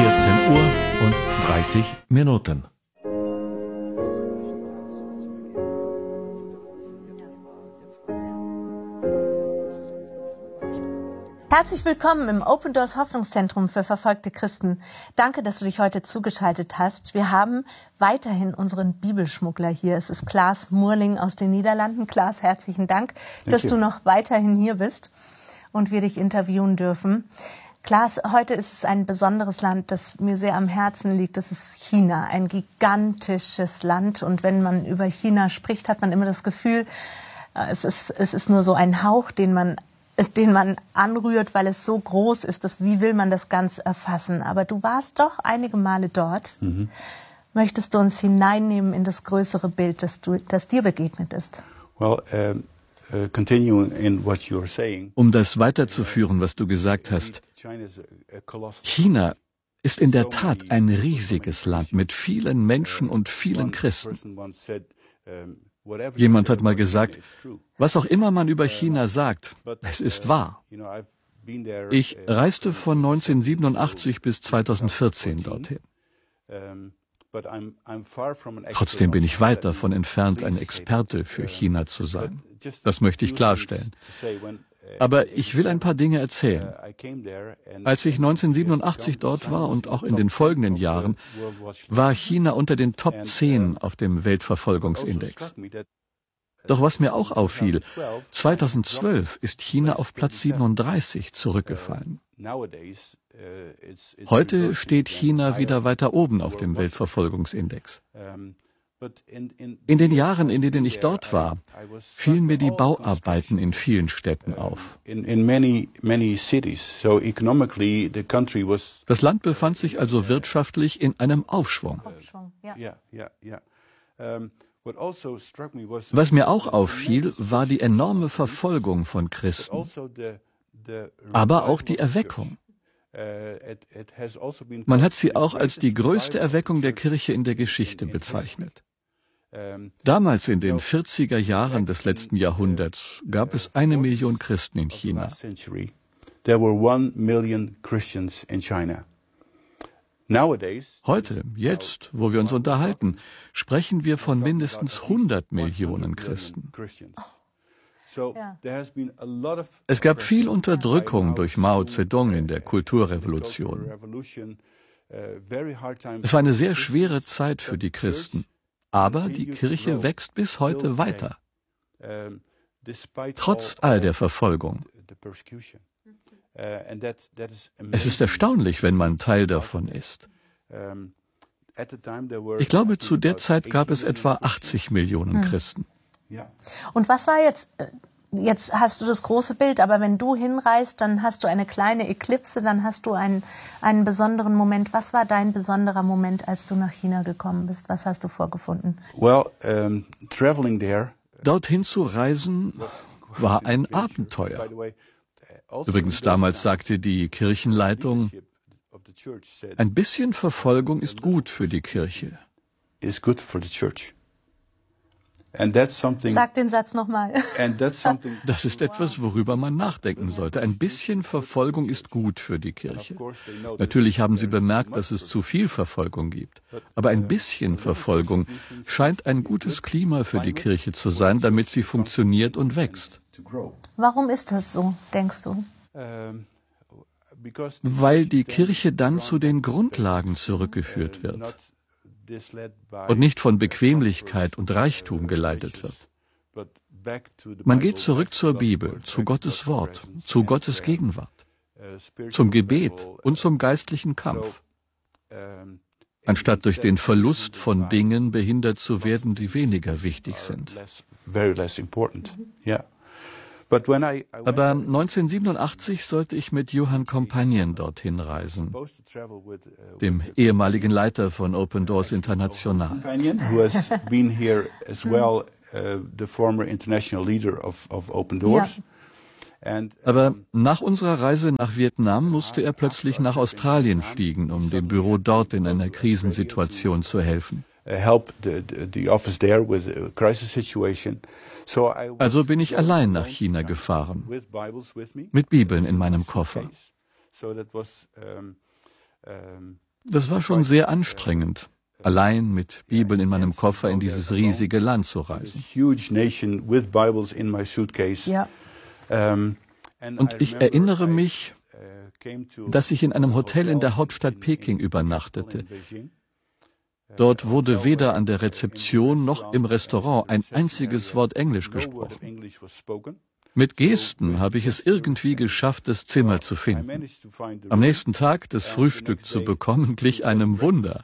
14 Uhr und 30 Minuten. Herzlich willkommen im Open Doors Hoffnungszentrum für verfolgte Christen. Danke, dass du dich heute zugeschaltet hast. Wir haben weiterhin unseren Bibelschmuggler hier. Es ist Klaas Moerling aus den Niederlanden. Klaas, herzlichen Dank, dass du noch weiterhin hier bist und wir dich interviewen dürfen. Klaas, heute ist es ein besonderes Land, das mir sehr am Herzen liegt. Das ist China, ein gigantisches Land. Und wenn man über China spricht, hat man immer das Gefühl, es ist nur so ein Hauch, den man anrührt, weil es so groß ist. Wie will man das Ganze erfassen? Aber du warst doch einige Male dort. Möchtest du uns hineinnehmen in das größere Bild, das dir begegnet ist? Um das weiterzuführen, was du gesagt hast, China ist in der Tat ein riesiges Land mit vielen Menschen und vielen Christen. Jemand hat mal gesagt, was auch immer man über China sagt, es ist wahr. Ich reiste von 1987 bis 2014 dorthin. Trotzdem bin ich weit davon entfernt, ein Experte für China zu sein. Das möchte ich klarstellen. Aber ich will ein paar Dinge erzählen. Als ich 1987 dort war und auch in den folgenden Jahren, war China unter den Top 10 auf dem Weltverfolgungsindex. Doch was mir auch auffiel, 2012 ist China auf Platz 37 zurückgefallen. Heute steht China wieder weiter oben auf dem Weltverfolgungsindex. In den Jahren, in denen ich dort war, fielen mir die Bauarbeiten in vielen Städten auf. Das Land befand sich also wirtschaftlich in einem Aufschwung. Was mir auch auffiel, war die enorme Verfolgung von Christen, aber auch die Erweckung. Man hat sie auch als die größte Erweckung der Kirche in der Geschichte bezeichnet. Damals in den 40er Jahren des letzten Jahrhunderts gab es 1 Million Christen in China. Heute, jetzt, wo wir uns unterhalten, sprechen wir von mindestens 100 Millionen Christen. Es gab viel Unterdrückung durch Mao Zedong in der Kulturrevolution. Es war eine sehr schwere Zeit für die Christen. Aber die Kirche wächst bis heute weiter, trotz all der Verfolgung. Es ist erstaunlich, wenn man Teil davon ist. Ich glaube, zu der Zeit gab es etwa 80 Millionen Christen. Und was war jetzt hast du das große Bild, aber wenn du hinreist, dann hast du eine kleine Eklipse, dann hast du einen besonderen Moment. Was war dein besonderer Moment, als du nach China gekommen bist? Was hast du vorgefunden? Dorthin zu reisen war ein Abenteuer. Übrigens, damals sagte die Kirchenleitung, ein bisschen Verfolgung ist gut für die Kirche. Sag den Satz nochmal. Das ist etwas, worüber man nachdenken sollte. Ein bisschen Verfolgung ist gut für die Kirche. Natürlich haben Sie bemerkt, dass es zu viel Verfolgung gibt. Aber ein bisschen Verfolgung scheint ein gutes Klima für die Kirche zu sein, damit sie funktioniert und wächst. Warum ist das so, denkst du? Weil die Kirche dann zu den Grundlagen zurückgeführt wird und nicht von Bequemlichkeit und Reichtum geleitet wird. Man geht zurück zur Bibel, zu Gottes Wort, zu Gottes Gegenwart, zum Gebet und zum geistlichen Kampf, anstatt durch den Verlust von Dingen behindert zu werden, die weniger wichtig sind. Aber 1987 sollte ich mit Johann Companion dorthin reisen, dem ehemaligen Leiter von Open Doors International. Aber nach unserer Reise nach Vietnam musste er plötzlich nach Australien fliegen, um dem Büro dort in einer Krisensituation zu helfen. Also bin ich allein nach China gefahren, mit Bibeln in meinem Koffer. Das war schon sehr anstrengend, allein mit Bibeln in meinem Koffer in dieses riesige Land zu reisen. Ja. Und ich erinnere mich, dass ich in einem Hotel in der Hauptstadt Peking übernachtete. Dort wurde weder an der Rezeption noch im Restaurant ein einziges Wort Englisch gesprochen. Mit Gesten habe ich es irgendwie geschafft, das Zimmer zu finden. Am nächsten Tag das Frühstück zu bekommen, glich einem Wunder.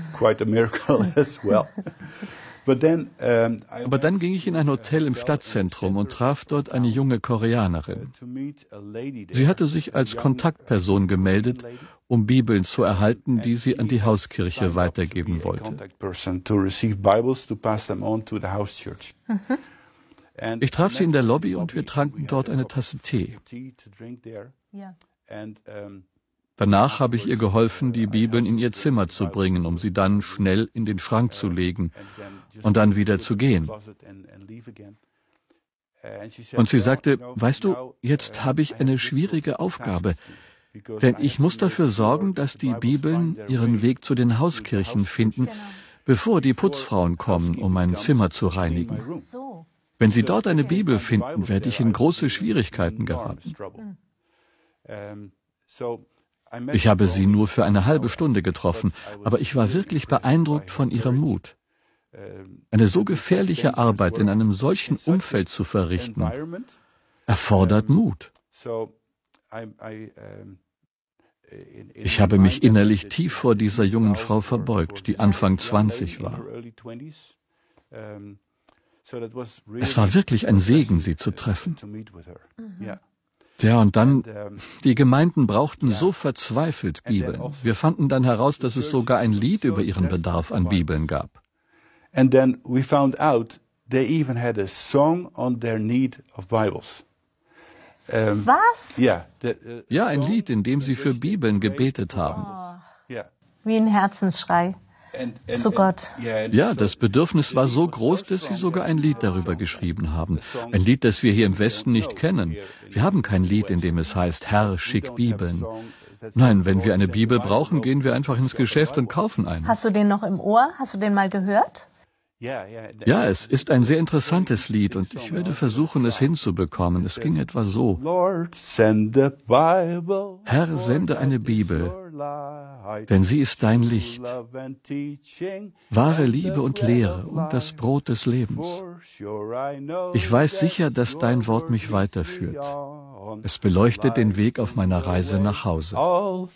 Aber dann ging ich in ein Hotel im Stadtzentrum und traf dort eine junge Koreanerin. Sie hatte sich als Kontaktperson gemeldet, um Bibeln zu erhalten, die sie an die Hauskirche weitergeben wollte. Ich traf sie in der Lobby und wir tranken dort eine Tasse Tee. Ja. Danach habe ich ihr geholfen, die Bibeln in ihr Zimmer zu bringen, um sie dann schnell in den Schrank zu legen und dann wieder zu gehen. Und sie sagte, weißt du, jetzt habe ich eine schwierige Aufgabe, denn ich muss dafür sorgen, dass die Bibeln ihren Weg zu den Hauskirchen finden, bevor die Putzfrauen kommen, um mein Zimmer zu reinigen. Wenn sie dort eine Bibel finden, werde ich in große Schwierigkeiten geraten. Ich habe sie nur für eine halbe Stunde getroffen, aber ich war wirklich beeindruckt von ihrem Mut. Eine so gefährliche Arbeit in einem solchen Umfeld zu verrichten, erfordert Mut. Ich habe mich innerlich tief vor dieser jungen Frau verbeugt, die Anfang 20 war. Es war wirklich ein Segen, sie zu treffen. Ja, und dann, die Gemeinden brauchten so verzweifelt Bibeln. Wir fanden dann heraus, dass es sogar ein Lied über ihren Bedarf an Bibeln gab. And then we found out they even had a song on their need of Bibles. Was? Ja, ein Lied, in dem sie für Bibeln gebetet haben. Wie ein Herzensschrei zu Gott. Ja, das Bedürfnis war so groß, dass sie sogar ein Lied darüber geschrieben haben. Ein Lied, das wir hier im Westen nicht kennen. Wir haben kein Lied, in dem es heißt, Herr, schick Bibeln. Nein, wenn wir eine Bibel brauchen, gehen wir einfach ins Geschäft und kaufen eine. Hast du den noch im Ohr? Hast du den mal gehört? Ja, es ist ein sehr interessantes Lied und ich werde versuchen, es hinzubekommen. Es ging etwa so. Herr, sende eine Bibel, denn sie ist dein Licht, wahre Liebe und Lehre und das Brot des Lebens. Ich weiß sicher, dass dein Wort mich weiterführt. Es beleuchtet den Weg auf meiner Reise nach Hause. Oh.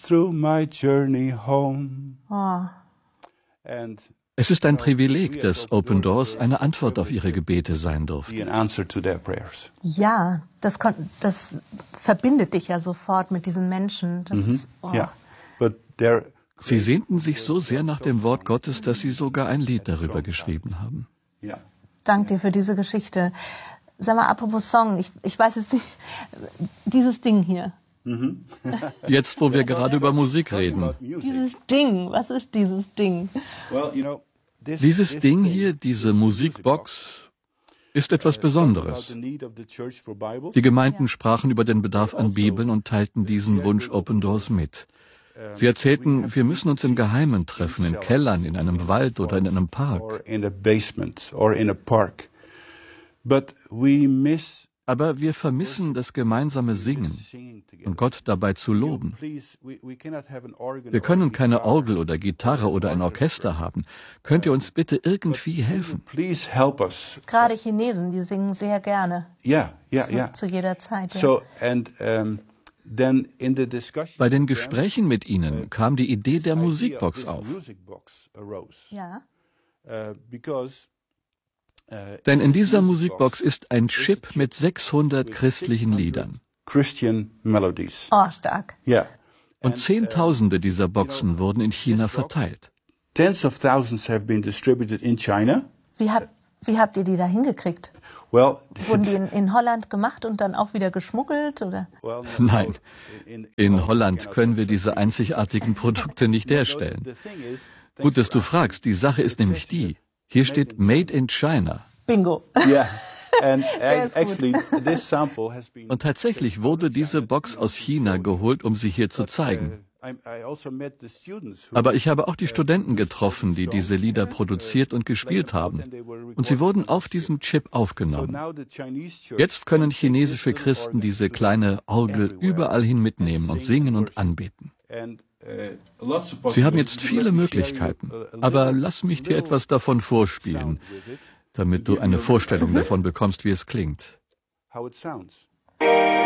Es ist ein Privileg, dass Open Doors eine Antwort auf ihre Gebete sein durfte. Ja, das verbindet dich ja sofort mit diesen Menschen. Das ist, Sie sehnten sich so sehr nach dem Wort Gottes, dass sie sogar ein Lied darüber geschrieben haben. Dank dir für diese Geschichte. Sag mal, apropos Song, ich weiß es nicht, dieses Ding hier. Jetzt, wo wir gerade über Musik reden. Dieses Ding, was ist dieses Ding? Dieses Ding hier, diese Musikbox, ist etwas Besonderes. Die Gemeinden sprachen über den Bedarf an Bibeln und teilten diesen Wunsch Open Doors mit. Sie erzählten, wir müssen uns im Geheimen treffen, in Kellern, in einem Wald oder in einem Park. Aber wir vermissen das gemeinsame Singen und Gott dabei zu loben. Wir können keine Orgel oder Gitarre oder ein Orchester haben. Könnt ihr uns bitte irgendwie helfen? Gerade Chinesen, die singen sehr gerne. Ja. Zu jeder Zeit. Ja. Bei den Gesprächen mit ihnen kam die Idee der Musikbox auf. Ja. Denn in dieser Musikbox ist ein Chip mit 600 christlichen Liedern. Oh, stark. Und Zehntausende dieser Boxen wurden in China verteilt. Wie habt ihr die da hingekriegt? Wurden die in Holland gemacht und dann auch wieder geschmuggelt? Oder? Nein, in Holland können wir diese einzigartigen Produkte nicht herstellen. Gut, dass du fragst, die Sache ist nämlich die. Hier steht Made in China. Bingo. Und tatsächlich wurde diese Box aus China geholt, um sie hier zu zeigen. Aber ich habe auch die Studenten getroffen, die diese Lieder produziert und gespielt haben. Und sie wurden auf diesem Chip aufgenommen. Jetzt können chinesische Christen diese kleine Orgel überall hin mitnehmen und singen und anbeten. Sie haben jetzt viele Möglichkeiten. Aber lass mich dir etwas davon vorspielen, damit du eine Vorstellung davon bekommst, wie es klingt.